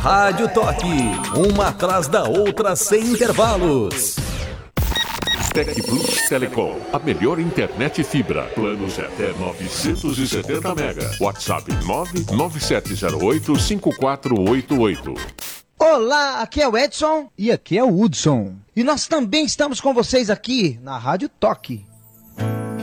Rádio Toque, uma atrás da outra sem intervalos. Tec Plus Telecom, a melhor internet fibra. Planos até 970 mega. WhatsApp 997085488. Olá, aqui é o Edson e aqui é o Hudson. e nós também estamos com vocês aqui na Rádio Toque.